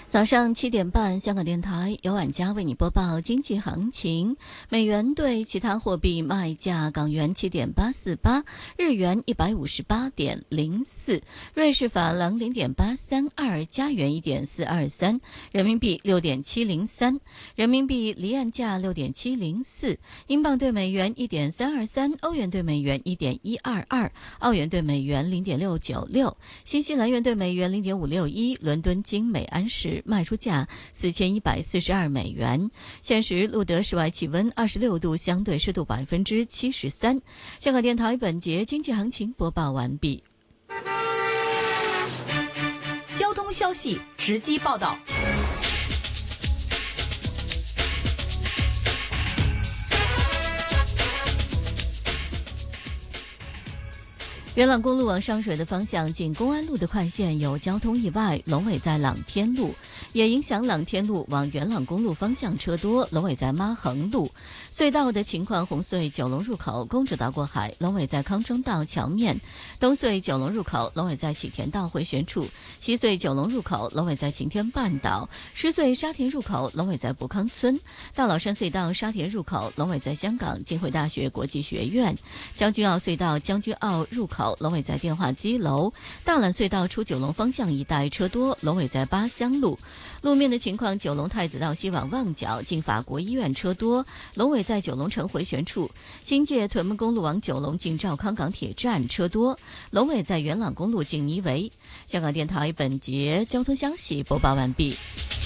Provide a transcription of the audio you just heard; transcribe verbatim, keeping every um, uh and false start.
早上七点半，香港电台由晚佳为你播报经济行情。美元对其他货币卖价：港元七点八四八，日元一百五十八点零四，瑞士法郎零点八三二，加元一点四二三，人民币六点七零三，人民币离岸价六点七零四，英镑对美元一点三二三，欧元对美元一点一二二，澳元对美元零点六九六，新西兰元对美元零点五六一，伦敦金每安士卖出价四千一百四十二美元。现时录得室外气温二十六度，相对湿度百分之七十三。香港电台本节经济行情播报完毕。 交通消息直击报道。 元朗公路往上水的方向，近公安路的快线有交通意外，龙尾在朗天路，也影响朗天路往元朗公路方向车多，龙尾在妈横路。隧道的情况，红隧九龙入口公主道过海，龙尾在康庄道桥面；东隧九龙入口龙尾在喜田道回旋处；西隧九龙入口龙尾在晴天半岛；狮隧沙田入口龙尾在博康村；大老山隧道沙田入口龙尾在香港浸会大学国际学院；将军澳隧道将军澳入口龙尾在电话机楼；大榄隧道出九龙方向一带车多，龙尾在八乡路。路面的情况，九龙太子道西往旺角进法国医院车多，龙尾在九龙城回旋处；新界屯门公路往九龙进兆康港铁站车多，龙尾在元朗公路进泥围。香港电台本节交通消息播报完毕。